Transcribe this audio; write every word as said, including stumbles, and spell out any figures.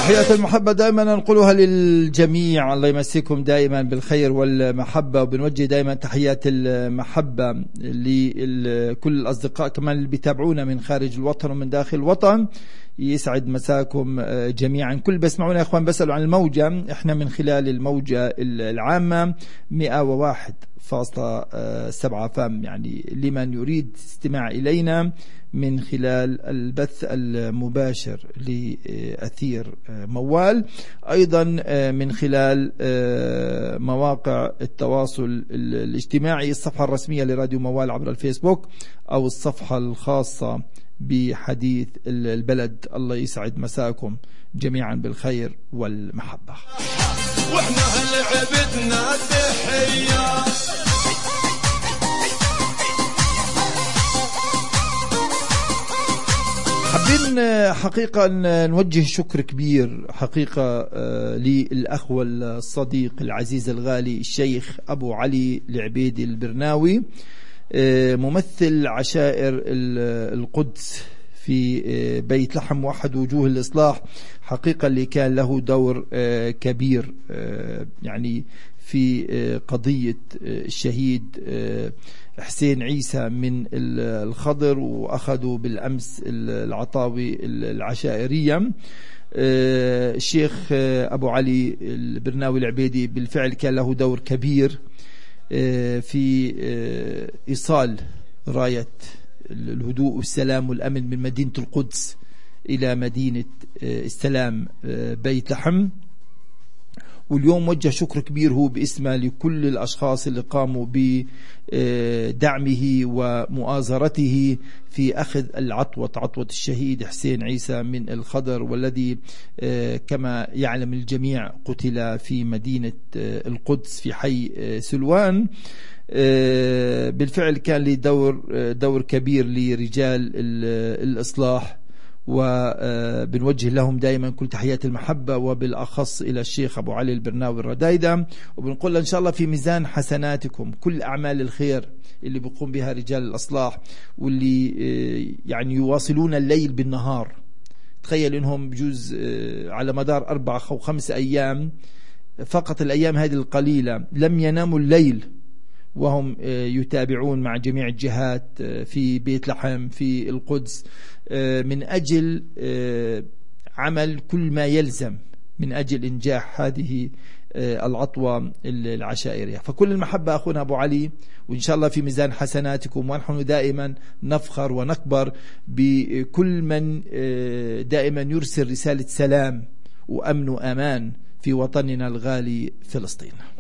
تحيات المحبة دائما نقولها للجميع، الله يمسيكم دائما بالخير والمحبة، وبنوجه دائما تحيات المحبة لكل الأصدقاء كمان اللي بيتابعونا من خارج الوطن ومن داخل الوطن. يسعد مساكم جميعا. كل بسمعونا يا اخوان بسألوا عن الموجة، احنا من خلال الموجة العامة مئة وواحد فاصلة سبعة فام، يعني لمن يريد استماع إلينا من خلال البث المباشر لأثير موال، أيضا من خلال مواقع التواصل الاجتماعي، الصفحة الرسمية لراديو موال عبر الفيسبوك أو الصفحة الخاصة بحديث البلد. الله يسعد مساكم جميعا بالخير والمحبة. واحنا هل عبدنا تحية حابين حقيقة نوجه شكر كبير حقيقة للأخ والصديق العزيز الغالي الشيخ أبو علي العبيدي البرناوي، ممثل عشائر القدس في بيت لحم موحد وجوه الإصلاح، حقيقة اللي كان له دور كبير يعني في قضية الشهيد حسين عيسى من الخضر، وأخذوا بالأمس العطاوي العشائرية. الشيخ أبو علي البرناوي العبيدي بالفعل كان له دور كبير في إيصال راية الهدوء والسلام والأمن من مدينة القدس إلى مدينة السلام بيت لحم. واليوم وجه شكر كبير هو باسمه لكل الأشخاص اللي قاموا بدعمه ومؤازرته في أخذ العطوة، عطوة الشهيد حسين عيسى من الخضر، والذي كما يعلم الجميع قتل في مدينة القدس في حي سلوان. بالفعل كان لي دور دور كبير لرجال الإصلاح، وبنوجه لهم دائما كل تحيات المحبة، وبالأخص إلى الشيخ أبو علي البرناوي الردايدة، وبنقول إن شاء الله في ميزان حسناتكم كل أعمال الخير اللي بيقوم بها رجال الإصلاح، واللي يعني يواصلون الليل بالنهار. تخيل إنهم بجوز على مدار أربعة أو خمس أيام فقط، الأيام هذه القليلة لم يناموا الليل وهم يتابعون مع جميع الجهات في بيت لحم في القدس من أجل عمل كل ما يلزم من أجل إنجاح هذه العطوة العشائرية. فكل المحبة أخونا أبو علي، وإن شاء الله في ميزان حسناتكم، ونحن دائما نفخر ونكبر بكل من دائما يرسل رسالة سلام وأمن وأمان في وطننا الغالي فلسطين.